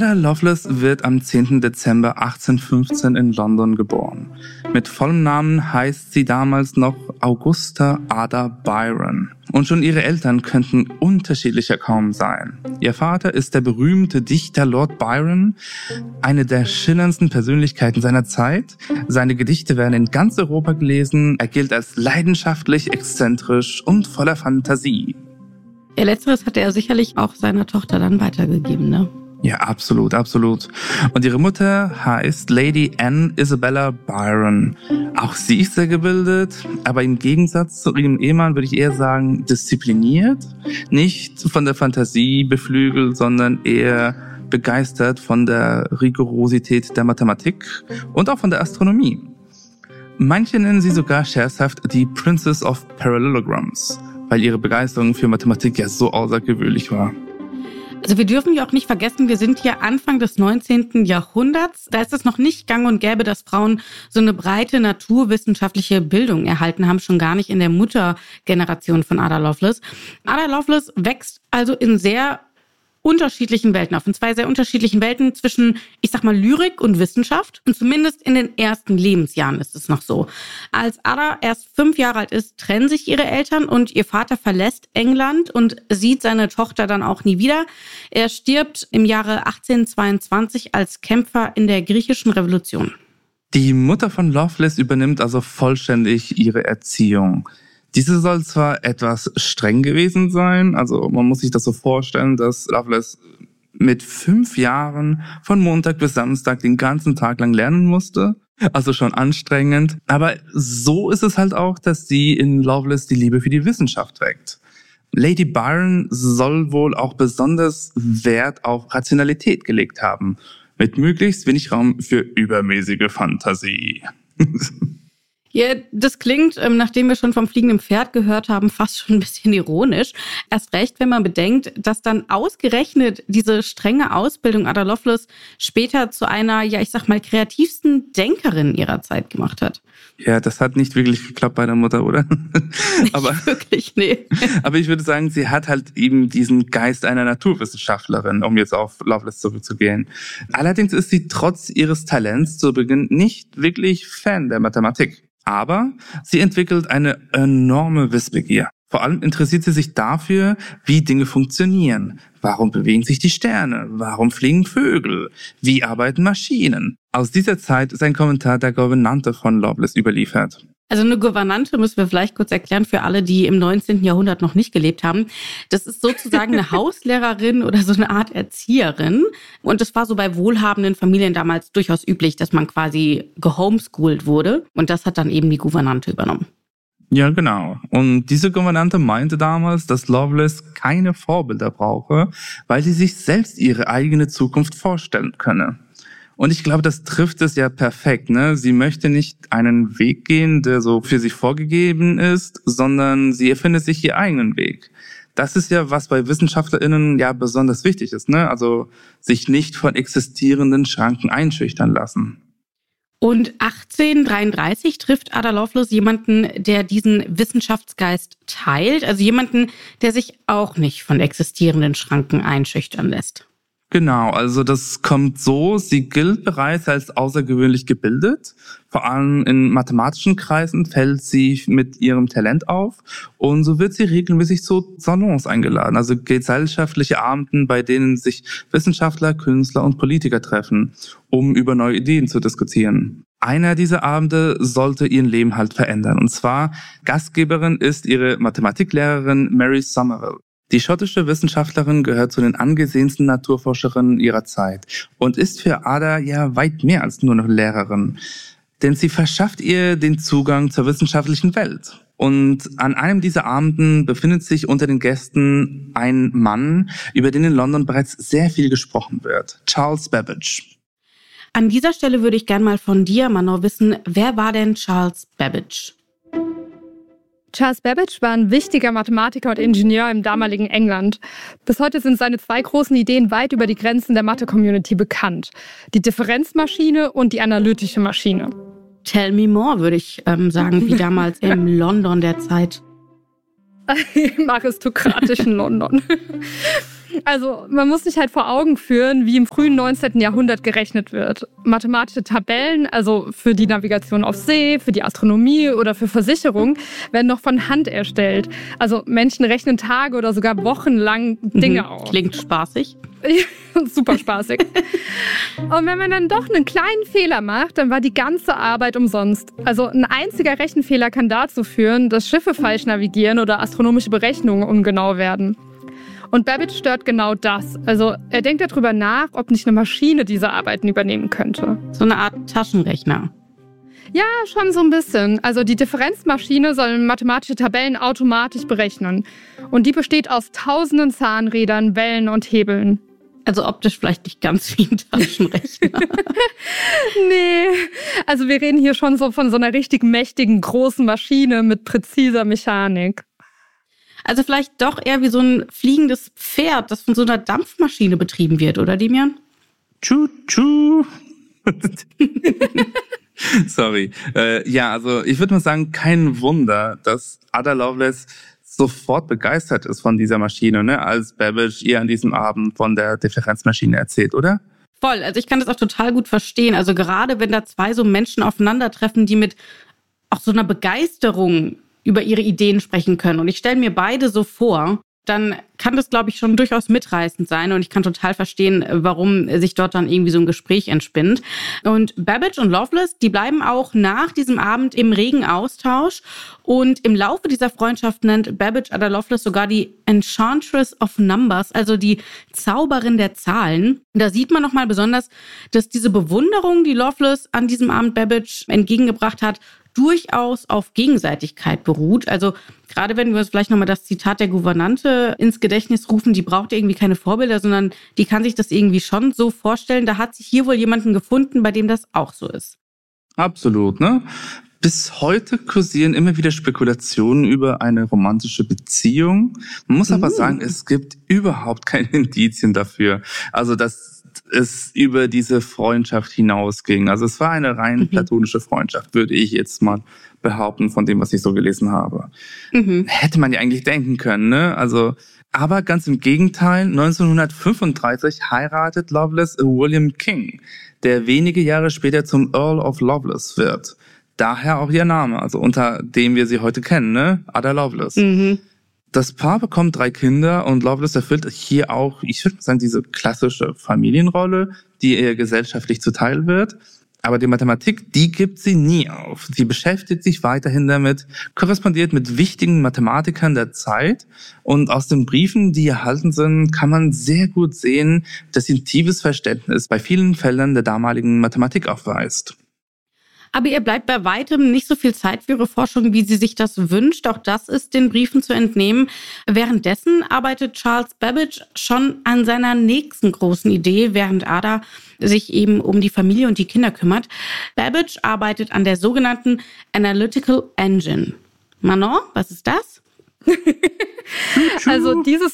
Ada Lovelace wird am 10. Dezember 1815 in London geboren. Mit vollem Namen heißt sie damals noch Augusta Ada Byron. Und schon ihre Eltern könnten unterschiedlicher kaum sein. Ihr Vater ist der berühmte Dichter Lord Byron, eine der schillerndsten Persönlichkeiten seiner Zeit. Seine Gedichte werden in ganz Europa gelesen. Er gilt als leidenschaftlich, exzentrisch und voller Fantasie. Ja, letzteres hatte er sicherlich auch seiner Tochter dann weitergegeben, ne? Ja, absolut, absolut. Und ihre Mutter heißt Lady Anne Isabella Byron. Auch sie ist sehr gebildet, aber im Gegensatz zu ihrem Ehemann würde ich eher sagen diszipliniert. Nicht von der Fantasie beflügelt, sondern eher begeistert von der Rigorosität der Mathematik und auch von der Astronomie. Manche nennen sie sogar scherzhaft die Princess of Parallelograms, weil ihre Begeisterung für Mathematik ja so außergewöhnlich war. Also wir dürfen ja auch nicht vergessen, wir sind hier Anfang des 19. Jahrhunderts. Da ist es noch nicht gang und gäbe, dass Frauen so eine breite naturwissenschaftliche Bildung erhalten haben, schon gar nicht in der Muttergeneration von Ada Lovelace. Ada Lovelace wächst also in sehr unterschiedlichen Welten auf, in zwei sehr unterschiedlichen Welten zwischen, ich sag mal, Lyrik und Wissenschaft. Und zumindest in den ersten Lebensjahren ist es noch so. Als Ada erst 5 Jahre alt ist, trennen sich ihre Eltern und ihr Vater verlässt England und sieht seine Tochter dann auch nie wieder. Er stirbt im Jahre 1822 als Kämpfer in der griechischen Revolution. Die Mutter von Lovelace übernimmt also vollständig ihre Erziehung. Diese soll zwar etwas streng gewesen sein, also man muss sich das so vorstellen, dass Lovelace mit 5 Jahren von Montag bis Samstag den ganzen Tag lang lernen musste, also schon anstrengend. Aber so ist es halt auch, dass sie in Lovelace die Liebe für die Wissenschaft weckt. Lady Byron soll wohl auch besonders Wert auf Rationalität gelegt haben, mit möglichst wenig Raum für übermäßige Fantasie. Ja, das klingt, nachdem wir schon vom fliegenden Pferd gehört haben, fast schon ein bisschen ironisch. Erst recht, wenn man bedenkt, dass dann ausgerechnet diese strenge Ausbildung Ada Lovelace später zu einer, ja, ich sag mal, kreativsten Denkerin ihrer Zeit gemacht hat. Ja, das hat nicht wirklich geklappt bei der Mutter, oder? Aber nicht wirklich, nee. Aber ich würde sagen, sie hat halt eben diesen Geist einer Naturwissenschaftlerin, um jetzt auf Lovelace zurückzugehen. Allerdings ist sie trotz ihres Talents zu Beginn nicht wirklich Fan der Mathematik. Aber sie entwickelt eine enorme Wissbegier. Vor allem interessiert sie sich dafür, wie Dinge funktionieren. Warum bewegen sich die Sterne? Warum fliegen Vögel? Wie arbeiten Maschinen? Aus dieser Zeit ist ein Kommentar der Gouvernante von Lovelace überliefert. Also eine Gouvernante müssen wir vielleicht kurz erklären für alle, die im 19. Jahrhundert noch nicht gelebt haben. Das ist sozusagen eine Hauslehrerin oder so eine Art Erzieherin. Und das war so bei wohlhabenden Familien damals durchaus üblich, dass man quasi gehomeschoolt wurde. Und das hat dann eben die Gouvernante übernommen. Ja, genau. Und diese Gouvernante meinte damals, dass Lovelace keine Vorbilder brauche, weil sie sich selbst ihre eigene Zukunft vorstellen könne. Und ich glaube, das trifft es ja perfekt, ne? Sie möchte nicht einen Weg gehen, der so für sie vorgegeben ist, sondern sie erfindet sich ihren eigenen Weg. Das ist ja, was bei WissenschaftlerInnen ja besonders wichtig ist, ne? Also sich nicht von existierenden Schranken einschüchtern lassen. Und 1833 trifft Ada Lovelace jemanden, der diesen Wissenschaftsgeist teilt, also jemanden, der sich auch nicht von existierenden Schranken einschüchtern lässt. Genau, also das kommt so, sie gilt bereits als außergewöhnlich gebildet. Vor allem in mathematischen Kreisen fällt sie mit ihrem Talent auf und so wird sie regelmäßig zu Salons eingeladen, also gesellschaftliche Abenden, bei denen sich Wissenschaftler, Künstler und Politiker treffen, um über neue Ideen zu diskutieren. Einer dieser Abende sollte ihren Leben halt verändern und zwar Gastgeberin ist ihre Mathematiklehrerin Mary Somerville. Die schottische Wissenschaftlerin gehört zu den angesehensten Naturforscherinnen ihrer Zeit und ist für Ada ja weit mehr als nur noch Lehrerin. Denn sie verschafft ihr den Zugang zur wissenschaftlichen Welt. Und an einem dieser Abenden befindet sich unter den Gästen ein Mann, über den in London bereits sehr viel gesprochen wird. Charles Babbage. An dieser Stelle würde ich gerne mal von dir, Manon, wissen, wer war denn Charles Babbage? Charles Babbage war ein wichtiger Mathematiker und Ingenieur im damaligen England. Bis heute sind seine 2 großen Ideen weit über die Grenzen der Mathe-Community bekannt. Die Differenzmaschine und die analytische Maschine. Tell me more, würde ich sagen, wie damals im London der Zeit. Im aristokratischen London. Also man muss sich halt vor Augen führen, wie im frühen 19. Jahrhundert gerechnet wird. Mathematische Tabellen, also für die Navigation auf See, für die Astronomie oder für Versicherung, werden noch von Hand erstellt. Also Menschen rechnen Tage oder sogar Wochen lang Dinge aus. Klingt spaßig. Super spaßig. Und wenn man dann doch einen kleinen Fehler macht, dann war die ganze Arbeit umsonst. Also ein einziger Rechenfehler kann dazu führen, dass Schiffe falsch navigieren oder astronomische Berechnungen ungenau werden. Und Babbage stört genau das. Also er denkt darüber nach, ob nicht eine Maschine diese Arbeiten übernehmen könnte. So eine Art Taschenrechner. Ja, schon so ein bisschen. Also die Differenzmaschine soll mathematische Tabellen automatisch berechnen. Und die besteht aus tausenden Zahnrädern, Wellen und Hebeln. Also optisch vielleicht nicht ganz wie ein Taschenrechner. Nee, also wir reden hier schon so von so einer richtig mächtigen, großen Maschine mit präziser Mechanik. Also vielleicht doch eher wie so ein fliegendes Pferd, das von so einer Dampfmaschine betrieben wird, oder Demian? Tschu-tschu. Sorry. Ja, also ich würde mal sagen, kein Wunder, dass Ada Lovelace sofort begeistert ist von dieser Maschine, ne, als Babbage ihr an diesem Abend von der Differenzmaschine erzählt, oder? Voll, also ich kann das auch total gut verstehen. Also gerade wenn da zwei so Menschen aufeinandertreffen, die mit auch so einer Begeisterung über ihre Ideen sprechen können. Und ich stelle mir beide so vor, dann kann das, glaube ich, schon durchaus mitreißend sein. Und ich kann total verstehen, warum sich dort dann irgendwie so ein Gespräch entspinnt. Und Babbage und Lovelace, die bleiben auch nach diesem Abend im regen Austausch. Und im Laufe dieser Freundschaft nennt Babbage Ada Lovelace sogar die Enchantress of Numbers, also die Zauberin der Zahlen. Und da sieht man nochmal besonders, dass diese Bewunderung, die Lovelace an diesem Abend Babbage entgegengebracht hat, durchaus auf Gegenseitigkeit beruht. Also gerade wenn wir uns vielleicht nochmal das Zitat der Gouvernante ins Gedächtnis rufen, die braucht irgendwie keine Vorbilder, sondern die kann sich das irgendwie schon so vorstellen. Da hat sich hier wohl jemanden gefunden, bei dem das auch so ist. Absolut, ne? Bis heute kursieren immer wieder Spekulationen über eine romantische Beziehung. Man muss aber sagen, es gibt überhaupt keine Indizien dafür. Also, dass es über diese Freundschaft hinausging. Also es war eine rein platonische Freundschaft, würde ich jetzt mal behaupten, von dem, was ich so gelesen habe. Hätte man ja eigentlich denken können, ne? Also, aber ganz im Gegenteil, 1935 heiratet Lovelace William King, der wenige Jahre später zum Earl of Lovelace wird. Daher auch ihr Name, also unter dem wir sie heute kennen, ne? Ada Lovelace. Das Paar bekommt 3 Kinder und Lovelace erfüllt hier auch, ich würde sagen, diese klassische Familienrolle, die ihr gesellschaftlich zuteil wird. Aber die Mathematik, die gibt sie nie auf. Sie beschäftigt sich weiterhin damit, korrespondiert mit wichtigen Mathematikern der Zeit. Und aus den Briefen, die erhalten sind, kann man sehr gut sehen, dass sie ein tiefes Verständnis bei vielen Feldern der damaligen Mathematik aufweist. Aber ihr bleibt bei weitem nicht so viel Zeit für ihre Forschung, wie sie sich das wünscht. Auch das ist den Briefen zu entnehmen. Währenddessen arbeitet Charles Babbage schon an seiner nächsten großen Idee, während Ada sich eben um die Familie und die Kinder kümmert. Babbage arbeitet an der sogenannten Analytical Engine. Manon, was ist das? Also dieses...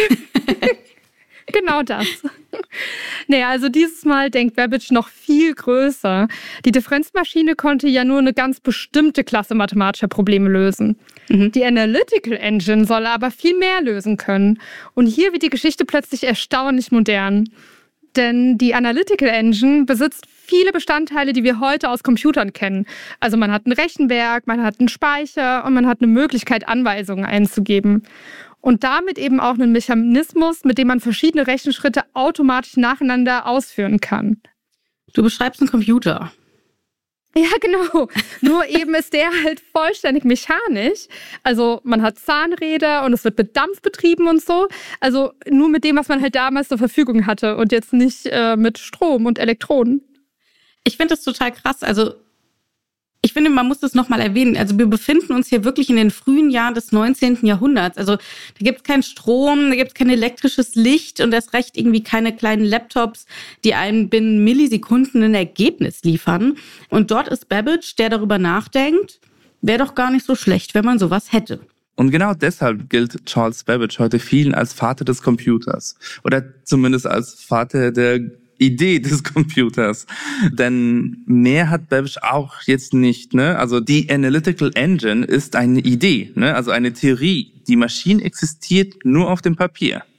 Genau das. Naja, also dieses Mal denkt Babbage noch viel größer. Die Differenzmaschine konnte ja nur eine ganz bestimmte Klasse mathematischer Probleme lösen. Die Analytical Engine soll aber viel mehr lösen können. Und hier wird die Geschichte plötzlich erstaunlich modern. Denn die Analytical Engine besitzt viele Bestandteile, die wir heute aus Computern kennen. Also man hat ein Rechenwerk, man hat einen Speicher und man hat eine Möglichkeit, Anweisungen einzugeben. Und damit eben auch einen Mechanismus, mit dem man verschiedene Rechenschritte automatisch nacheinander ausführen kann. Du beschreibst einen Computer. Ja, genau. Nur eben ist der halt vollständig mechanisch. Also man hat Zahnräder und es wird mit Dampf betrieben und so. Also nur mit dem, was man halt damals zur Verfügung hatte und jetzt nicht mit Strom und Elektronen. Ich finde das total krass. Also ich finde, man muss das nochmal erwähnen. Also wir befinden uns hier wirklich in den frühen Jahren des 19. Jahrhunderts. Also da gibt es keinen Strom, da gibt es kein elektrisches Licht und erst recht irgendwie keine kleinen Laptops, die einem binnen Millisekunden ein Ergebnis liefern. Und dort ist Babbage, der darüber nachdenkt, wäre doch gar nicht so schlecht, wenn man sowas hätte. Und genau deshalb gilt Charles Babbage heute vielen als Vater des Computers. Oder zumindest als Vater der Idee des Computers. Denn mehr hat Babbage auch jetzt nicht, ne? Also die Analytical Engine ist eine Idee, ne? Also eine Theorie. Die Maschine existiert nur auf dem Papier.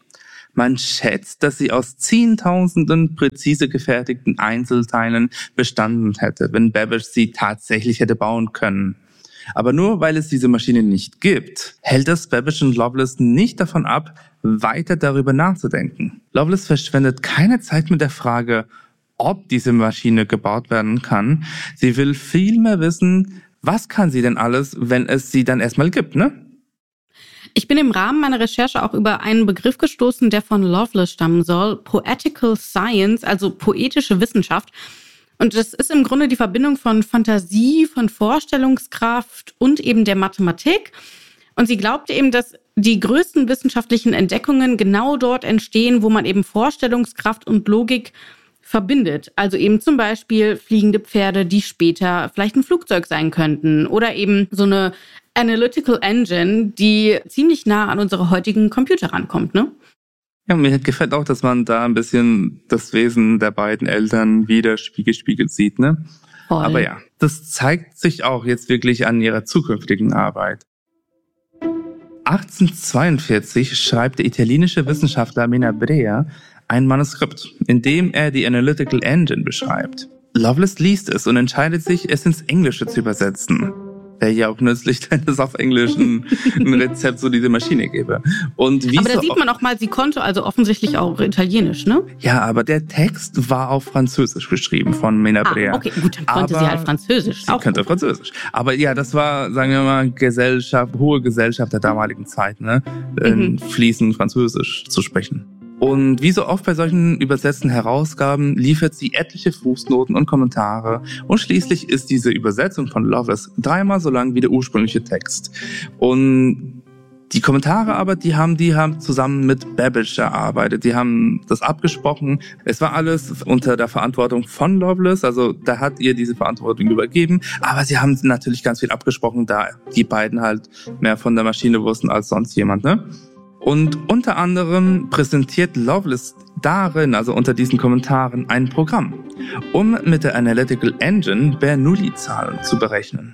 Man schätzt, dass sie aus Zehntausenden präzise gefertigten Einzelteilen bestanden hätte, wenn Babbage sie tatsächlich hätte bauen können. Aber nur weil es diese Maschine nicht gibt, hält das Babbage und Loveless nicht davon ab, weiter darüber nachzudenken. Loveless verschwendet keine Zeit mit der Frage, ob diese Maschine gebaut werden kann. Sie will vielmehr wissen, was kann sie denn alles, wenn es sie dann erstmal gibt, ne? Ich bin im Rahmen meiner Recherche auch über einen Begriff gestoßen, der von Loveless stammen soll. Poetical Science, also poetische Wissenschaft. Und das ist im Grunde die Verbindung von Fantasie, von Vorstellungskraft und eben der Mathematik. Und sie glaubte eben, dass die größten wissenschaftlichen Entdeckungen genau dort entstehen, wo man eben Vorstellungskraft und Logik verbindet. Also eben zum Beispiel fliegende Pferde, die später vielleicht ein Flugzeug sein könnten. Oder eben so eine Analytical Engine, die ziemlich nah an unsere heutigen Computer rankommt, ne? Ja, mir gefällt auch, dass man da ein bisschen das Wesen der beiden Eltern widerspiegelt sieht, ne? Voll. Aber ja, das zeigt sich auch jetzt wirklich an ihrer zukünftigen Arbeit. 1842 schreibt der italienische Wissenschaftler Menabrea ein Manuskript, in dem er die Analytical Engine beschreibt. Loveless liest es und entscheidet sich, es ins Englische zu übersetzen. Wäre ja auch nützlich, wenn es auf Englisch ein Rezept so diese Maschine gäbe. Und wie aber da sieht man auch mal, sie konnte also offensichtlich auch Italienisch, ne? Ja, aber der Text war auf Französisch geschrieben von Menabrea. Okay, gut, dann konnte sie halt Französisch. Sie könnte Französisch. Aber ja, das war, sagen wir mal, hohe Gesellschaft der damaligen Zeit, ne? Fließend Französisch zu sprechen. Und wie so oft bei solchen übersetzten Herausgaben liefert sie etliche Fußnoten und Kommentare und schließlich ist diese Übersetzung von Loveless 3-mal so lang wie der ursprüngliche Text. Und die Kommentare aber, die haben zusammen mit Babbage erarbeitet. Die haben das abgesprochen. Es war alles unter der Verantwortung von Loveless, also da hat ihr diese Verantwortung übergeben. Aber sie haben natürlich ganz viel abgesprochen, da die beiden halt mehr von der Maschine wussten als sonst jemand, ne? Und unter anderem präsentiert Loveless darin, also unter diesen Kommentaren, ein Programm, um mit der Analytical Engine Bernoulli-Zahlen zu berechnen.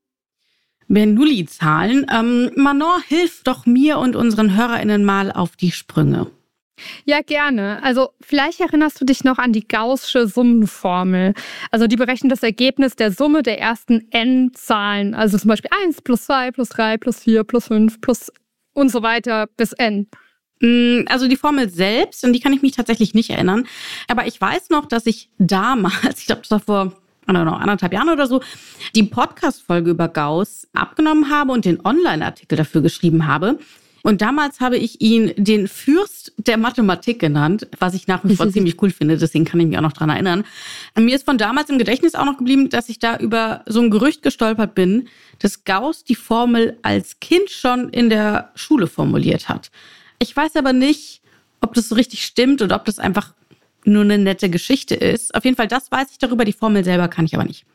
Bernoulli-Zahlen? Manon, hilf doch mir und unseren HörerInnen mal auf die Sprünge. Ja, gerne. Also vielleicht erinnerst du dich noch an die Gaußsche Summenformel. Also die berechnet das Ergebnis der Summe der ersten n-Zahlen. Also zum Beispiel 1 plus 2 plus 3 plus 4 plus 5 plus und so weiter bis n. Also die Formel selbst, an die kann ich mich tatsächlich nicht erinnern. Aber ich weiß noch, dass ich damals, ich glaube, das war vor 1,5 Jahren oder so, die Podcast-Folge über Gauss abgenommen habe und den Online-Artikel dafür geschrieben habe. Und damals habe ich ihn den Fürst der Mathematik genannt, was ich nach wie vor ziemlich cool finde, deswegen kann ich mich auch noch dran erinnern. Und mir ist von damals im Gedächtnis auch noch geblieben, dass ich da über so ein Gerücht gestolpert bin, dass Gauss die Formel als Kind schon in der Schule formuliert hat. Ich weiß aber nicht, ob das so richtig stimmt oder ob das einfach nur eine nette Geschichte ist. Auf jeden Fall, das weiß ich darüber, die Formel selber kann ich aber nicht.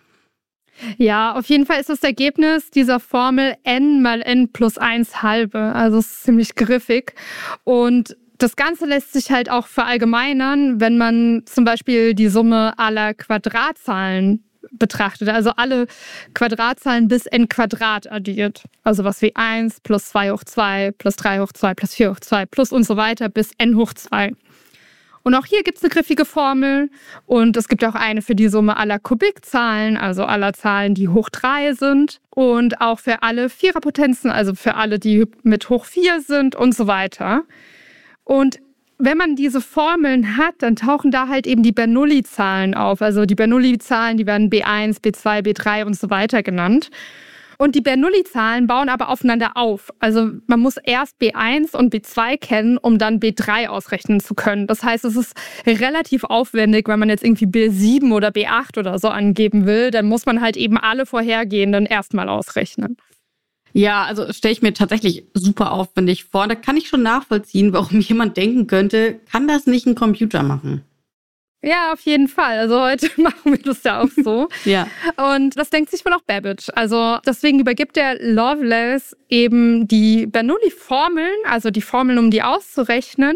Ja, auf jeden Fall ist das Ergebnis dieser Formel n mal n plus 1 halbe. Also es ist ziemlich griffig. Und das Ganze lässt sich halt auch verallgemeinern, wenn man zum Beispiel die Summe aller Quadratzahlen betrachtet. Also alle Quadratzahlen bis n Quadrat addiert. Also was wie 1 plus 2 hoch 2 plus 3 hoch 2 plus 4 hoch 2 plus und so weiter bis n hoch 2. Und auch hier gibt es eine griffige Formel und es gibt auch eine für die Summe aller Kubikzahlen, also aller Zahlen, die hoch 3 sind und auch für alle Viererpotenzen, also für alle, die mit hoch 4 sind und so weiter. Und wenn man diese Formeln hat, dann tauchen da halt eben die Bernoulli-Zahlen auf. Also die Bernoulli-Zahlen, die werden B1, B2, B3 und so weiter genannt. Und die Bernoulli-Zahlen bauen aber aufeinander auf. Also man muss erst B1 und B2 kennen, um dann B3 ausrechnen zu können. Das heißt, es ist relativ aufwendig, wenn man jetzt irgendwie B7 oder B8 oder so angeben will. Dann muss man halt eben alle vorhergehenden erstmal ausrechnen. Ja, also stelle ich mir tatsächlich super aufwendig vor. Da kann ich schon nachvollziehen, warum jemand denken könnte, kann das nicht ein Computer machen? Ja, auf jeden Fall. Also heute machen wir das ja auch so. Ja. Und das denkt sich wohl auch Babbage. Also deswegen übergibt der Loveless eben die Bernoulli-Formeln, also die Formeln, um die auszurechnen,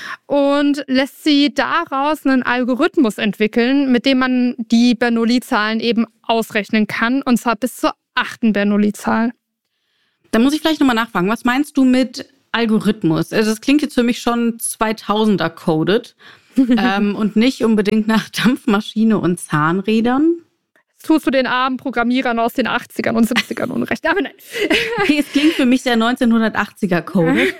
und lässt sie daraus einen Algorithmus entwickeln, mit dem man die Bernoulli-Zahlen eben ausrechnen kann, und zwar bis zur 8. Bernoulli-Zahl. Da muss ich vielleicht nochmal nachfragen. Was meinst du mit Algorithmus. Also das klingt jetzt für mich schon 2000er coded und nicht unbedingt nach Dampfmaschine und Zahnrädern. Das tust du den armen Programmierern aus den 80ern und 70ern unrecht. Aber nein. Es klingt für mich sehr 1980er coded.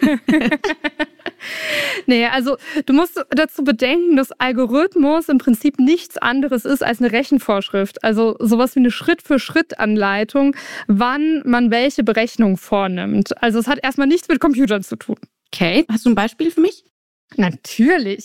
Nee, also du musst dazu bedenken, dass Algorithmus im Prinzip nichts anderes ist als eine Rechenvorschrift. Also sowas wie eine Schritt-für-Schritt-Anleitung, wann man welche Berechnung vornimmt. Also es hat erstmal nichts mit Computern zu tun. Okay, hast du ein Beispiel für mich? Natürlich.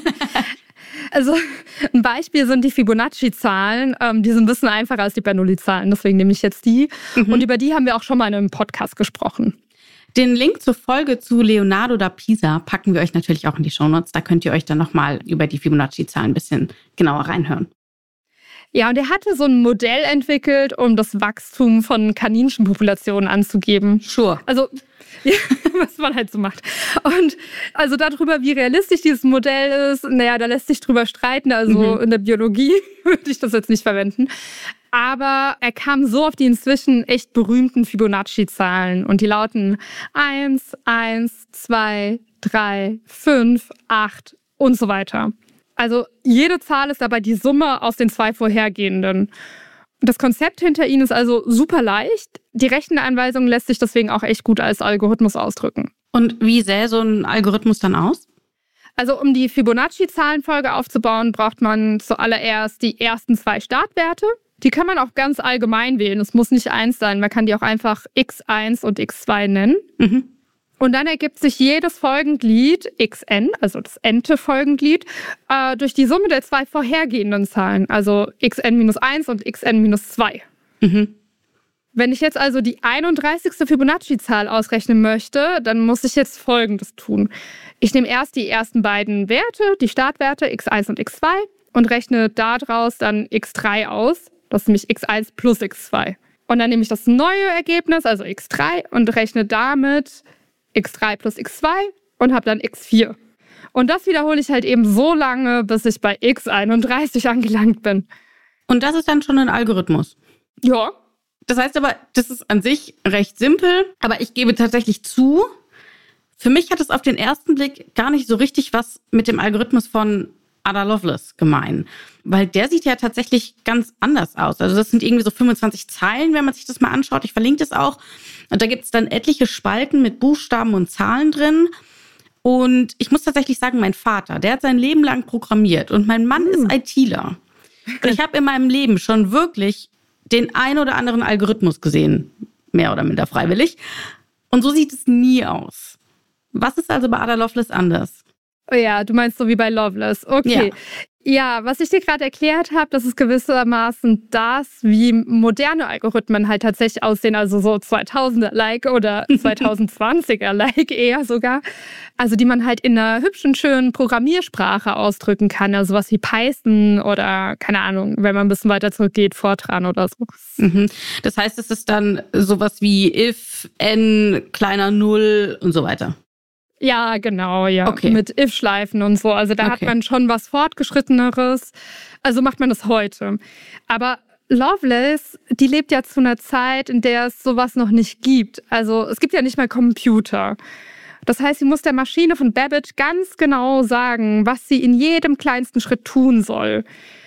Also ein Beispiel sind die Fibonacci-Zahlen. Die sind ein bisschen einfacher als die Bernoulli-Zahlen, deswegen nehme ich jetzt die. Und über die haben wir auch schon mal in einem Podcast gesprochen. Den Link zur Folge zu Leonardo da Pisa packen wir euch natürlich auch in die Shownotes. Da könnt ihr euch dann nochmal über die Fibonacci-Zahlen ein bisschen genauer reinhören. Ja, und er hatte so ein Modell entwickelt, um das Wachstum von Kaninchenpopulationen anzugeben. Sure. Also, ja, was man halt so macht. Und also darüber, wie realistisch dieses Modell ist, naja, da lässt sich drüber streiten. Also in der Biologie würde ich das jetzt nicht verwenden. Aber er kam so auf die inzwischen echt berühmten Fibonacci-Zahlen. Und die lauten 1, 1, 2, 3, 5, 8 und so weiter. Also jede Zahl ist dabei die Summe aus den 2 vorhergehenden. Das Konzept hinter ihnen ist also super leicht. Die Rechenanweisung lässt sich deswegen auch echt gut als Algorithmus ausdrücken. Und wie sähe so ein Algorithmus dann aus? Also um die Fibonacci-Zahlenfolge aufzubauen, braucht man zuallererst die ersten 2 Startwerte. Die kann man auch ganz allgemein wählen. Es muss nicht 1 sein. Man kann die auch einfach x1 und x2 nennen. Und dann ergibt sich jedes Folgenglied xn, also das n-te Folgenglied, durch die Summe der 2 vorhergehenden Zahlen, also xn-1 und xn-2. Wenn ich jetzt also die 31. Fibonacci-Zahl ausrechnen möchte, dann muss ich jetzt Folgendes tun. Ich nehme erst die ersten beiden Werte, die Startwerte x1 und x2 und rechne daraus dann x3 aus. Das ist nämlich x1 plus x2. Und dann nehme ich das neue Ergebnis, also x3, und rechne damit x3 plus x2 und habe dann x4. Und das wiederhole ich halt eben so lange, bis ich bei x31 angelangt bin. Und das ist dann schon ein Algorithmus? Ja. Das heißt aber, das ist an sich recht simpel, aber ich gebe tatsächlich zu, für mich hat es auf den ersten Blick gar nicht so richtig was mit dem Algorithmus von Ada Lovelace gemein. Weil der sieht ja tatsächlich ganz anders aus. Also das sind irgendwie so 25 Zeilen, wenn man sich das mal anschaut. Ich verlinke das auch. Und da gibt es dann etliche Spalten mit Buchstaben und Zahlen drin. Und ich muss tatsächlich sagen, mein Vater, der hat sein Leben lang programmiert. Und mein Mann ist ITler. Und ich habe in meinem Leben schon wirklich den ein oder anderen Algorithmus gesehen. Mehr oder minder freiwillig. Und so sieht es nie aus. Was ist also bei Ada Lovelace anders? Oh ja, du meinst so wie bei Lovelace. Okay. Ja, was ich dir gerade erklärt habe, das ist gewissermaßen das, wie moderne Algorithmen halt tatsächlich aussehen, also so 2000er-like oder 2020er-like eher sogar. Also die man halt in einer hübschen, schönen Programmiersprache ausdrücken kann, also sowas wie Python oder, keine Ahnung, wenn man ein bisschen weiter zurückgeht, Fortran oder so. Das heißt, es ist dann sowas wie if, n, kleiner 0 und so weiter. Ja, genau, ja. Okay. Mit if-Schleifen und so. Also da hat man schon was Fortgeschritteneres. Also macht man das heute. Aber Lovelace, die lebt ja zu einer Zeit, in der es sowas noch nicht gibt. Also es gibt ja nicht mal Computer. Das heißt, sie muss der Maschine von Babbage ganz genau sagen, was sie in jedem kleinsten Schritt tun soll.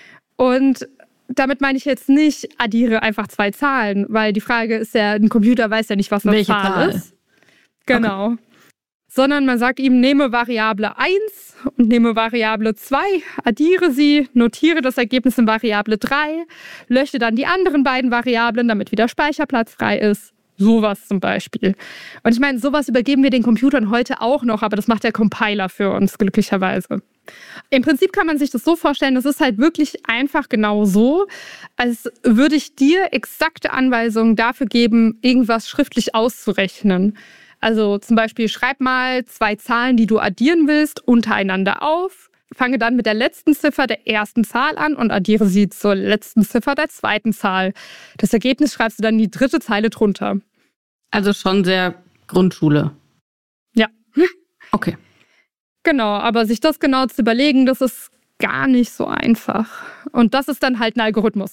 Und damit meine ich jetzt nicht, addiere einfach 2 Zahlen, weil die Frage ist ja, ein Computer weiß ja nicht, was eine Zahl ist. Genau. Okay. Sondern man sagt ihm, nehme Variable 1 und nehme Variable 2, addiere sie, notiere das Ergebnis in Variable 3, lösche dann die anderen beiden Variablen, damit wieder Speicherplatz frei ist. Sowas zum Beispiel. Und ich meine, sowas übergeben wir den Computern heute auch noch, aber das macht der Compiler für uns, glücklicherweise. Im Prinzip kann man sich das so vorstellen, das ist halt wirklich einfach genau so, als würde ich dir exakte Anweisungen dafür geben, irgendwas schriftlich auszurechnen. Also zum Beispiel, schreib mal 2 Zahlen, die du addieren willst, untereinander auf. Fange dann mit der letzten Ziffer der ersten Zahl an und addiere sie zur letzten Ziffer der zweiten Zahl. Das Ergebnis schreibst du dann in die 3. Zeile drunter. Also schon sehr Grundschule. Ja. Okay. Genau, aber sich das genau zu überlegen, das ist gar nicht so einfach. Und das ist dann halt ein Algorithmus.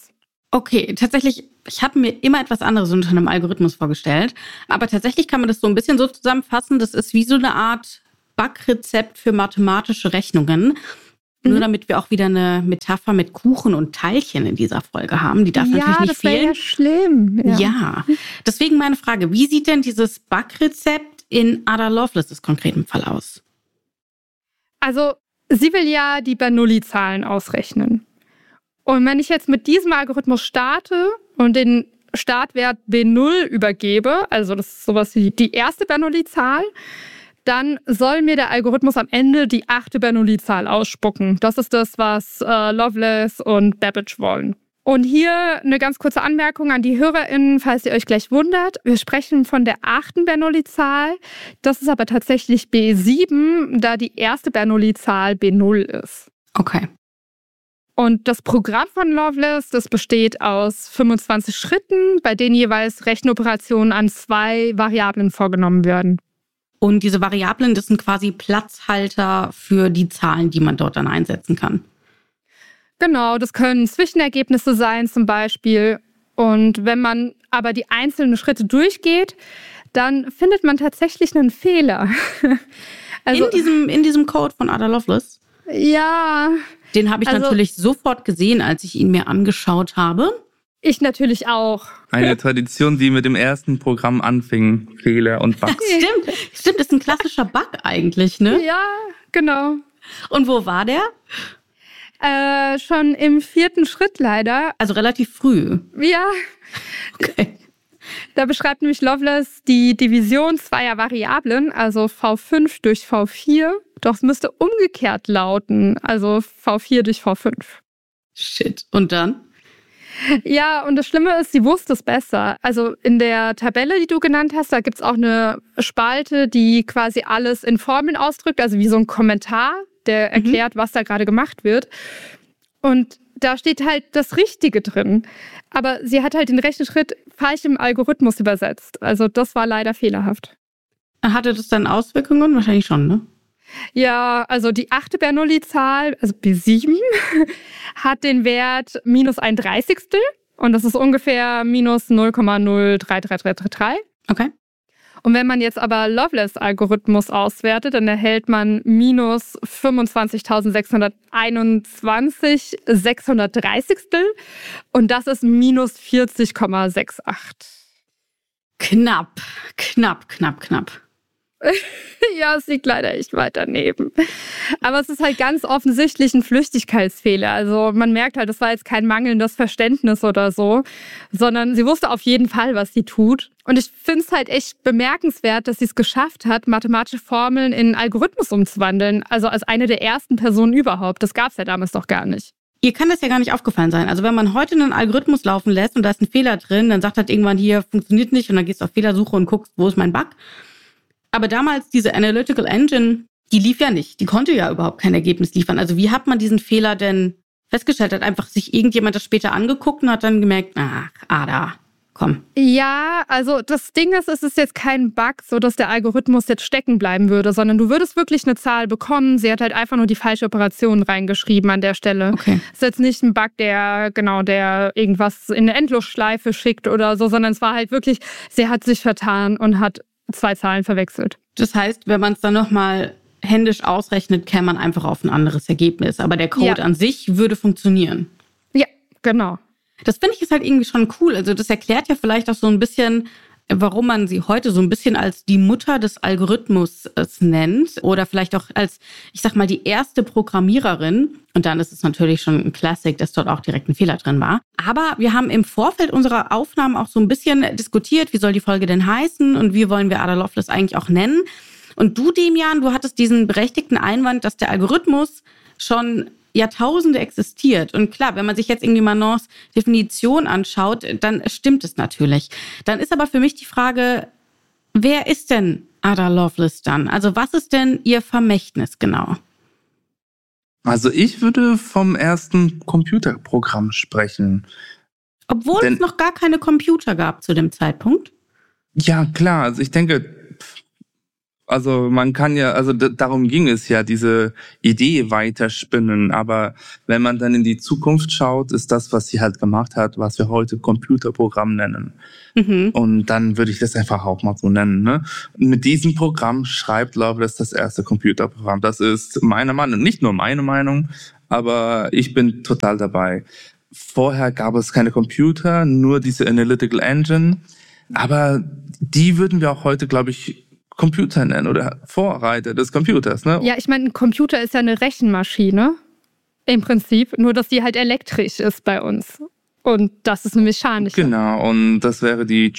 Okay, tatsächlich, ich habe mir immer etwas anderes unter einem Algorithmus vorgestellt. Aber tatsächlich kann man das so ein bisschen so zusammenfassen. Das ist wie so eine Art Backrezept für mathematische Rechnungen. Nur damit wir auch wieder eine Metapher mit Kuchen und Teilchen in dieser Folge haben. Die darf natürlich nicht fehlen. Ja, das wäre ja schlimm. Ja, deswegen meine Frage. Wie sieht denn dieses Backrezept in Ada Lovelaces konkreten Fall aus? Also, sie will ja die Bernoulli-Zahlen ausrechnen. Und wenn ich jetzt mit diesem Algorithmus starte und den Startwert B0 übergebe, also das ist sowas wie die erste Bernoulli-Zahl, dann soll mir der Algorithmus am Ende die 8. Bernoulli-Zahl ausspucken. Das ist das, was Lovelace und Babbage wollen. Und hier eine ganz kurze Anmerkung an die HörerInnen, falls ihr euch gleich wundert. Wir sprechen von der 8. Bernoulli-Zahl. Das ist aber tatsächlich B7, da die erste Bernoulli-Zahl B0 ist. Okay. Und das Programm von Lovelace, das besteht aus 25 Schritten, bei denen jeweils Rechenoperationen an 2 Variablen vorgenommen werden. Und diese Variablen, das sind quasi Platzhalter für die Zahlen, die man dort dann einsetzen kann. Genau, das können Zwischenergebnisse sein zum Beispiel. Und wenn man aber die einzelnen Schritte durchgeht, dann findet man tatsächlich einen Fehler. Also, in diesem Code von Ada Lovelace? Ja. Den habe ich natürlich sofort gesehen, als ich ihn mir angeschaut habe. Ich natürlich auch. Eine Tradition, die mit dem ersten Programm anfing. Fehler und Bugs. Stimmt, das ist ein klassischer Bug eigentlich, ne? Ja, genau. Und wo war der? Schon im 4. Schritt leider. Also relativ früh. Ja. Okay. Da beschreibt nämlich Lovelace die Division zweier Variablen, also V5 durch V4. Doch es müsste umgekehrt lauten, also V4 durch V5. Shit. Und dann? Ja, und das Schlimme ist, sie wusste es besser. Also in der Tabelle, die du genannt hast, da gibt es auch eine Spalte, die quasi alles in Formeln ausdrückt, also wie so ein Kommentar, der erklärt, was da gerade gemacht wird. Und da steht halt das Richtige drin. Aber sie hat halt den Rechenschritt falsch im Algorithmus übersetzt. Also das war leider fehlerhaft. Hatte das dann Auswirkungen? Wahrscheinlich schon, ne? Ja, also die 8. Bernoulli-Zahl, also B7, hat den Wert -1/30. Und das ist ungefähr -0,03333. Okay. Und wenn man jetzt aber Lovelace-Algorithmus auswertet, dann erhält man -25.621 630. Und das ist -40,68. Knapp. Ja, es liegt leider echt weit daneben. Aber es ist halt ganz offensichtlich ein Flüchtigkeitsfehler. Also man merkt halt, das war jetzt kein mangelndes Verständnis oder so, sondern sie wusste auf jeden Fall, was sie tut. Und ich finde es halt echt bemerkenswert, dass sie es geschafft hat, mathematische Formeln in Algorithmus umzuwandeln. Also als eine der ersten Personen überhaupt. Das gab es ja damals doch gar nicht. Ihr kann das ja gar nicht aufgefallen sein. Also wenn man heute einen Algorithmus laufen lässt und da ist ein Fehler drin, dann sagt halt irgendwann hier, funktioniert nicht und dann gehst du auf Fehlersuche und guckst, wo ist mein Bug. Aber damals diese Analytical Engine, die lief ja nicht. Die konnte ja überhaupt kein Ergebnis liefern. Also wie hat man diesen Fehler denn festgestellt? Hat einfach sich irgendjemand das später angeguckt und hat dann gemerkt, ach, Ada, komm. Ja, also das Ding ist, es ist jetzt kein Bug, so dass der Algorithmus jetzt stecken bleiben würde, sondern du würdest wirklich eine Zahl bekommen. Sie hat halt einfach nur die falsche Operation reingeschrieben an der Stelle. Okay. Ist jetzt nicht ein Bug, der irgendwas in eine Endlosschleife schickt oder so, sondern es war halt wirklich, sie hat sich vertan und hat 2 Zahlen verwechselt. Das heißt, wenn man es dann nochmal händisch ausrechnet, käme man einfach auf ein anderes Ergebnis. Aber der Code an sich würde funktionieren. Ja, genau. Das finde ich ist halt irgendwie schon cool. Also das erklärt ja vielleicht auch so ein bisschen, warum man sie heute so ein bisschen als die Mutter des Algorithmus nennt. Oder vielleicht auch als, ich sag mal, die erste Programmiererin. Und dann ist es natürlich schon ein Classic, dass dort auch direkt ein Fehler drin war. Aber wir haben im Vorfeld unserer Aufnahmen auch so ein bisschen diskutiert, wie soll die Folge denn heißen und wie wollen wir Ada Lovelace eigentlich auch nennen. Und du, Demian, du hattest diesen berechtigten Einwand, dass der Algorithmus schon Jahrtausende existiert. Und klar, wenn man sich jetzt irgendwie Manons Definition anschaut, dann stimmt es natürlich. Dann ist aber für mich die Frage, wer ist denn Ada Lovelace dann? Also was ist denn ihr Vermächtnis genau? Also ich würde vom ersten Computerprogramm sprechen. Obwohl es noch gar keine Computer gab zu dem Zeitpunkt? Ja, klar. Also ich denke, Also man kann ja, also darum ging es ja, diese Idee weiterspinnen. Aber wenn man dann in die Zukunft schaut, ist das, was sie halt gemacht hat, was wir heute Computerprogramm nennen. Und dann würde ich das einfach auch mal so nennen. Ne? Mit diesem Programm schreibt Loveless das erste Computerprogramm. Das ist meine Meinung, nicht nur meine Meinung, aber ich bin total dabei. Vorher gab es keine Computer, nur diese Analytical Engine. Aber die würden wir auch heute, glaube ich, Computer nennen oder Vorreiter des Computers, ne? Ja, ich meine, ein Computer ist ja eine Rechenmaschine im Prinzip, nur dass die halt elektrisch ist bei uns. Und das ist eine mechanische. Genau, und das wäre die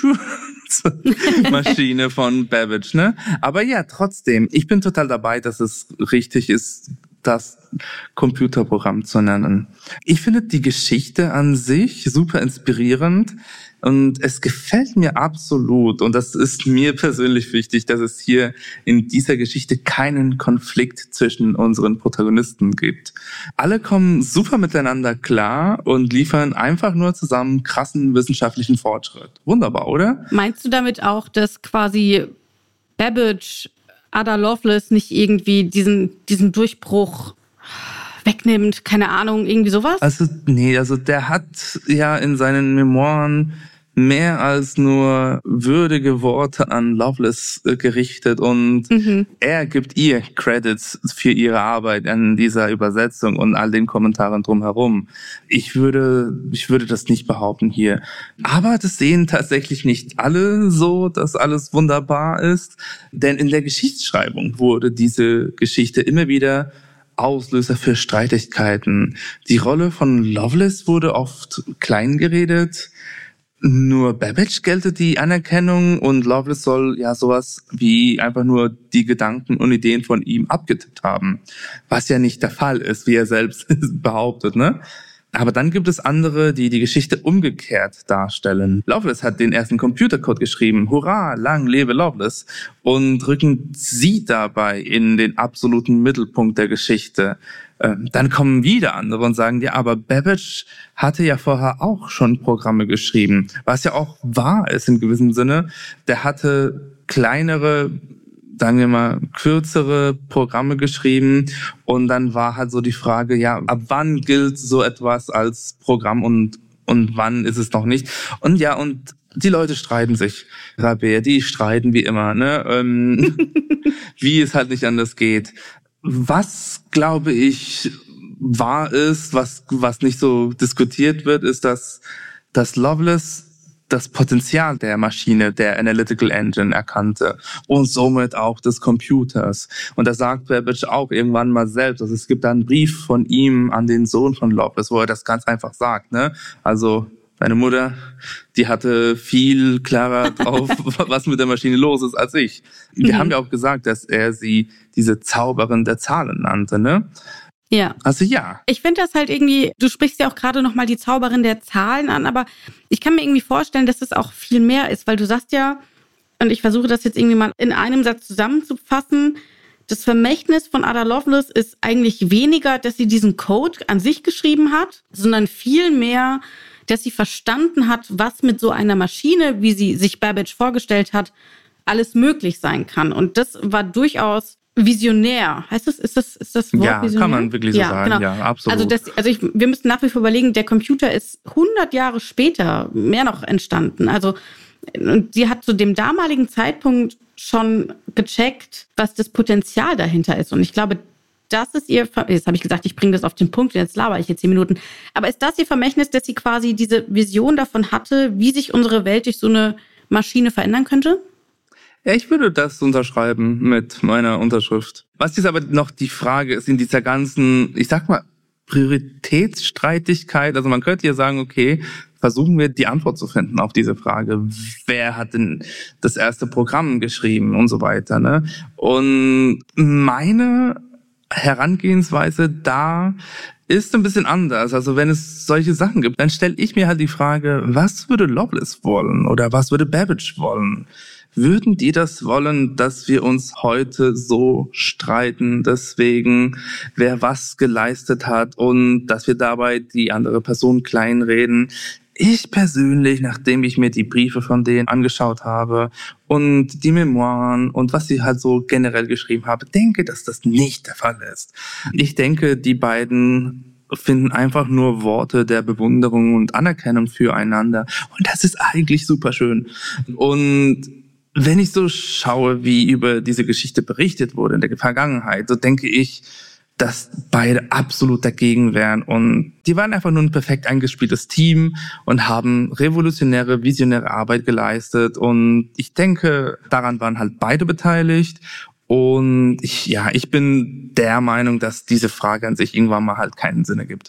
Maschine von Babbage, ne? Aber ja, trotzdem, ich bin total dabei, dass es richtig ist, das Computerprogramm zu nennen. Ich finde die Geschichte an sich super inspirierend. Und es gefällt mir absolut, und das ist mir persönlich wichtig, dass es hier in dieser Geschichte keinen Konflikt zwischen unseren Protagonisten gibt. Alle kommen super miteinander klar und liefern einfach nur zusammen krassen wissenschaftlichen Fortschritt. Wunderbar, oder? Meinst du damit auch, dass quasi Babbage Ada Lovelace nicht irgendwie diesen Durchbruch wegnimmt? Keine Ahnung, irgendwie sowas? Also der hat ja in seinen Memoiren mehr als nur würdige Worte an Loveless gerichtet und er gibt ihr Credits für ihre Arbeit an dieser Übersetzung und all den Kommentaren drumherum. Ich würde das nicht behaupten hier. Aber das sehen tatsächlich nicht alle so, dass alles wunderbar ist, denn in der Geschichtsschreibung wurde diese Geschichte immer wieder Auslöser für Streitigkeiten. Die Rolle von Loveless wurde oft klein geredet. Nur Babbage gelte die Anerkennung und Loveless soll ja sowas wie einfach nur die Gedanken und Ideen von ihm abgetippt haben. Was ja nicht der Fall ist, wie er selbst behauptet, ne? Aber dann gibt es andere, die die Geschichte umgekehrt darstellen. Loveless hat den ersten Computercode geschrieben. Hurra, lang lebe Loveless. Und rücken sie dabei in den absoluten Mittelpunkt der Geschichte. Dann kommen wieder andere und sagen, ja, aber Babbage hatte ja vorher auch schon Programme geschrieben. Was ja auch wahr ist in gewissem Sinne. Der hatte kleinere, sagen wir mal, kürzere Programme geschrieben und dann war halt so die Frage, ja, ab wann gilt so etwas als Programm und wann ist es noch nicht? Und ja, und die Leute streiten sich, Rabea, die streiten wie immer, ne? Wie es halt nicht anders geht. Was, glaube ich, wahr ist, was nicht so diskutiert wird, ist, dass Loveless das Potenzial der Maschine, der Analytical Engine erkannte und somit auch des Computers. Und das sagt Babbage auch irgendwann mal selbst. Also es gibt da einen Brief von ihm an den Sohn von Loveless, wo er das ganz einfach sagt, ne? Also deine Mutter, die hatte viel klarer drauf, was mit der Maschine los ist, als ich. Wir haben ja auch gesagt, dass er sie diese Zauberin der Zahlen nannte, ne? Ja. Also ja. Ich finde das halt irgendwie, du sprichst ja auch gerade nochmal die Zauberin der Zahlen an, aber ich kann mir irgendwie vorstellen, dass es auch viel mehr ist, weil du sagst ja, und ich versuche das jetzt irgendwie mal in einem Satz zusammenzufassen, das Vermächtnis von Ada Lovelace ist eigentlich weniger, dass sie diesen Code an sich geschrieben hat, sondern viel mehr, dass sie verstanden hat, was mit so einer Maschine, wie sie sich Babbage vorgestellt hat, alles möglich sein kann. Und das war durchaus visionär. Heißt das, ist das Wort ja, visionär? Kann man wirklich so sagen. Genau. Ja, absolut. Wir müssen nach wie vor überlegen, der Computer ist 100 Jahre später mehr noch entstanden. Also, und sie hat zu dem damaligen Zeitpunkt schon gecheckt, was das Potenzial dahinter ist. Und ich glaube, das ist ihr, jetzt habe ich gesagt, ich bringe das auf den Punkt, jetzt laber ich jetzt 10 Minuten. Aber ist das ihr Vermächtnis, dass sie quasi diese Vision davon hatte, wie sich unsere Welt durch so eine Maschine verändern könnte? Ja, ich würde das unterschreiben mit meiner Unterschrift. Was jetzt aber noch die Frage ist in dieser ganzen, ich sag mal, Prioritätsstreitigkeit. Also man könnte ja sagen, okay, versuchen wir die Antwort zu finden auf diese Frage. Wer hat denn das erste Programm geschrieben und so weiter, ne? Und meine Herangehensweise da ist ein bisschen anders. Also wenn es solche Sachen gibt, dann stelle ich mir halt die Frage, was würde Loveless wollen oder was würde Babbage wollen? Würden die das wollen, dass wir uns heute so streiten, deswegen, wer was geleistet hat und dass wir dabei die andere Person kleinreden? Ich persönlich, nachdem ich mir die Briefe von denen angeschaut habe und die Memoiren und was sie halt so generell geschrieben haben, denke, dass das nicht der Fall ist. Ich denke, die beiden finden einfach nur Worte der Bewunderung und Anerkennung füreinander. Und das ist eigentlich super schön. Und wenn ich so schaue, wie über diese Geschichte berichtet wurde in der Vergangenheit, so denke ich, dass beide absolut dagegen wären. Und die waren einfach nur ein perfekt eingespieltes Team und haben revolutionäre, visionäre Arbeit geleistet. Und ich denke, daran waren halt beide beteiligt. Und ich bin der Meinung, dass diese Frage an sich irgendwann mal halt keinen Sinn ergibt.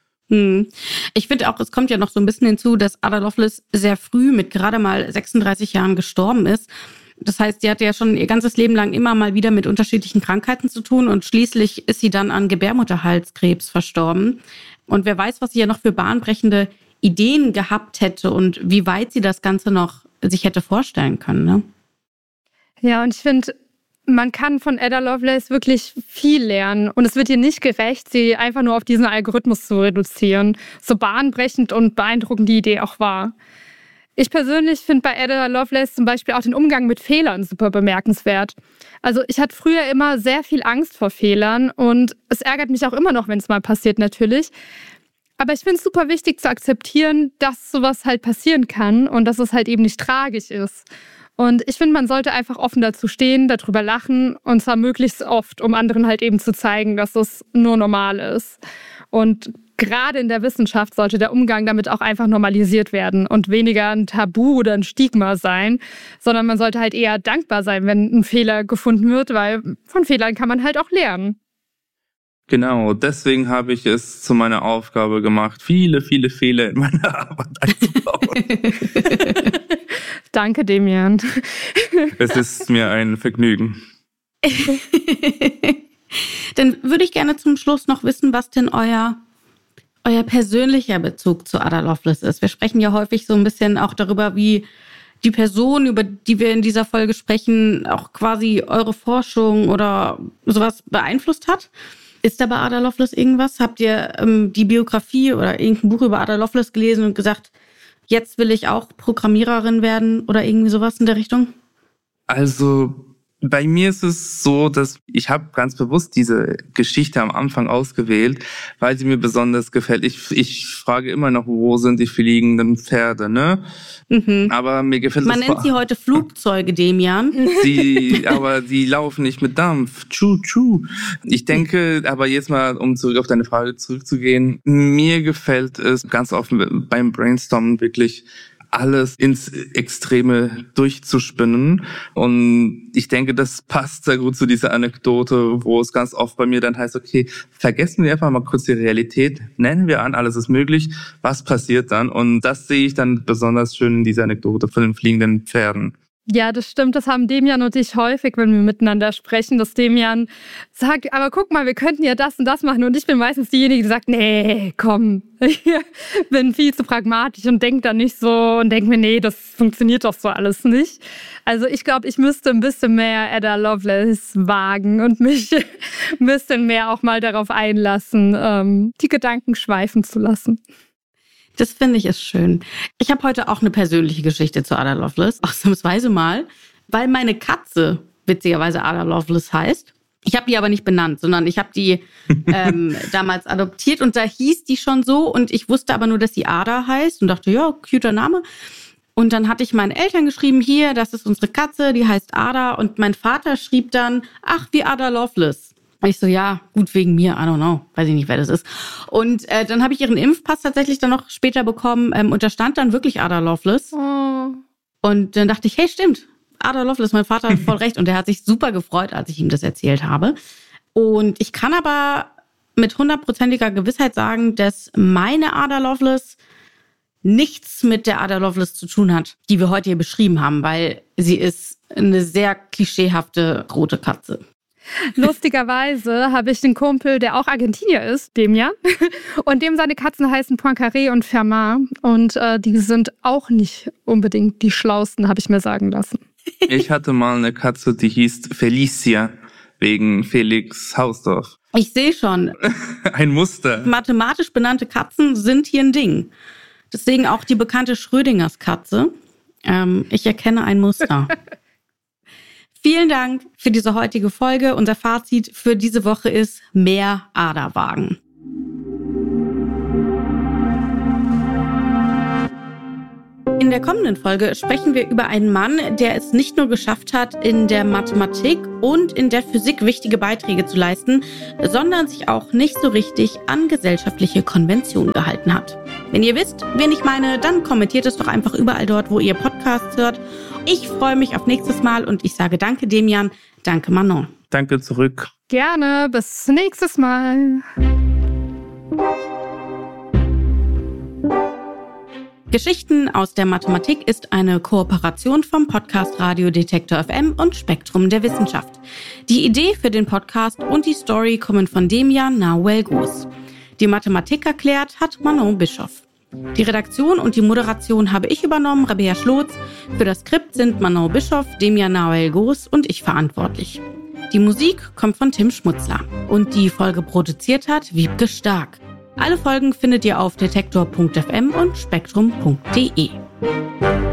Ich finde auch, es kommt ja noch so ein bisschen hinzu, dass Ada Lovelace sehr früh mit gerade mal 36 Jahren gestorben ist. Das heißt, sie hatte ja schon ihr ganzes Leben lang immer mal wieder mit unterschiedlichen Krankheiten zu tun und schließlich ist sie dann an Gebärmutterhalskrebs verstorben. Und wer weiß, was sie ja noch für bahnbrechende Ideen gehabt hätte und wie weit sie das Ganze noch sich hätte vorstellen können, ne? Ja, und ich finde, man kann von Ada Lovelace wirklich viel lernen. Und es wird ihr nicht gerecht, sie einfach nur auf diesen Algorithmus zu reduzieren. So bahnbrechend und beeindruckend die Idee auch war. Ich persönlich finde bei Ada Lovelace zum Beispiel auch den Umgang mit Fehlern super bemerkenswert. Also ich hatte früher immer sehr viel Angst vor Fehlern und es ärgert mich auch immer noch, wenn es mal passiert natürlich. Aber ich finde es super wichtig zu akzeptieren, dass sowas halt passieren kann und dass es halt eben nicht tragisch ist. Und ich finde, man sollte einfach offen dazu stehen, darüber lachen und zwar möglichst oft, um anderen halt eben zu zeigen, dass es nur normal ist. Und gerade in der Wissenschaft sollte der Umgang damit auch einfach normalisiert werden und weniger ein Tabu oder ein Stigma sein, sondern man sollte halt eher dankbar sein, wenn ein Fehler gefunden wird, weil von Fehlern kann man halt auch lernen. Genau, deswegen habe ich es zu meiner Aufgabe gemacht, viele, viele Fehler in meiner Arbeit einzubauen. Danke, Demian. Es ist mir ein Vergnügen. Dann würde ich gerne zum Schluss noch wissen, was denn euer persönlicher Bezug zu Ada Lovelace ist. Wir sprechen ja häufig so ein bisschen auch darüber, wie die Person, über die wir in dieser Folge sprechen, auch quasi eure Forschung oder sowas beeinflusst hat. Ist da bei Ada Lovelace irgendwas? Habt ihr die Biografie oder irgendein Buch über Ada Lovelace gelesen und gesagt, jetzt will ich auch Programmiererin werden oder irgendwie sowas in der Richtung? Also bei mir ist es so, dass ich habe ganz bewusst diese Geschichte am Anfang ausgewählt, weil sie mir besonders gefällt. Ich frage immer noch, wo sind die fliegenden Pferde, ne? Mhm. Aber mir gefällt Man nennt sie heute Flugzeuge, Demian. Aber die laufen nicht mit Dampf. Tschu. Ich denke, aber jetzt mal, um zurück auf deine Frage zurückzugehen, mir gefällt es ganz oft beim Brainstormen wirklich alles ins Extreme durchzuspinnen. Und ich denke, das passt sehr gut zu dieser Anekdote, wo es ganz oft bei mir dann heißt, okay, vergessen wir einfach mal kurz die Realität, nennen wir an, alles ist möglich, was passiert dann? Und das sehe ich dann besonders schön in dieser Anekdote von den fliegenden Pferden. Ja, das stimmt. Das haben Demian und ich häufig, wenn wir miteinander sprechen, dass Demian sagt, aber guck mal, wir könnten ja das und das machen. Und ich bin meistens diejenige, die sagt, nee, komm, ich bin viel zu pragmatisch und denke dann nicht so und denke mir, nee, das funktioniert doch so alles nicht. Also ich glaube, ich müsste ein bisschen mehr Ada Lovelace wagen und mich ein bisschen mehr auch mal darauf einlassen, die Gedanken schweifen zu lassen. Das finde ich ist schön. Ich habe heute auch eine persönliche Geschichte zu Ada Lovelace, ausnahmsweise mal, weil meine Katze witzigerweise Ada Lovelace heißt. Ich habe die aber nicht benannt, sondern ich habe die damals adoptiert und da hieß die schon so und ich wusste aber nur, dass sie Ada heißt und dachte, ja, cuter Name. Und dann hatte ich meinen Eltern geschrieben, hier, das ist unsere Katze, die heißt Ada und mein Vater schrieb dann, ach, wie Ada Lovelace. Ich so, ja, gut, wegen mir, I don't know, weiß ich nicht, wer das ist. Und dann habe ich ihren Impfpass tatsächlich dann noch später bekommen und da stand dann wirklich Ada Lovelace. Oh. Und dann dachte ich, hey, stimmt, Ada Lovelace, mein Vater hat voll recht. Und der hat sich super gefreut, als ich ihm das erzählt habe. Und ich kann aber mit 100%iger Gewissheit sagen, dass meine Ada Lovelace nichts mit der Ada Lovelace zu tun hat, die wir heute hier beschrieben haben, weil sie ist eine sehr klischeehafte rote Katze. Lustigerweise habe ich einen Kumpel, der auch Argentinier ist, Demian, und dem seine Katzen heißen Poincaré und Fermat und die sind auch nicht unbedingt die schlausten, habe ich mir sagen lassen. Ich hatte mal eine Katze, die hieß Felicia, wegen Felix Hausdorf. Ich sehe schon. Ein Muster. Mathematisch benannte Katzen sind hier ein Ding. Deswegen auch die bekannte Schrödingers Katze. Ich erkenne ein Muster. Vielen Dank für diese heutige Folge. Unser Fazit für diese Woche ist mehr Aderwagen. In der kommenden Folge sprechen wir über einen Mann, der es nicht nur geschafft hat, in der Mathematik und in der Physik wichtige Beiträge zu leisten, sondern sich auch nicht so richtig an gesellschaftliche Konventionen gehalten hat. Wenn ihr wisst, wen ich meine, dann kommentiert es doch einfach überall dort, wo ihr Podcasts hört. Ich freue mich auf nächstes Mal und ich sage danke Demian, danke Manon. Danke zurück. Gerne, bis nächstes Mal. Geschichten aus der Mathematik ist eine Kooperation vom Podcast Radio Detektor FM und Spektrum der Wissenschaft. Die Idee für den Podcast und die Story kommen von Demian Nahuel-Gus. Die Mathematik erklärt hat Manon Bischoff. Die Redaktion und die Moderation habe ich übernommen, Rabea Schlotz. Für das Skript sind Manon Bischoff, Demian Nahuel-Gus und ich verantwortlich. Die Musik kommt von Tim Schmutzler. Und die Folge produziert hat Wiebke Stark. Alle Folgen findet ihr auf detektor.fm und spektrum.de.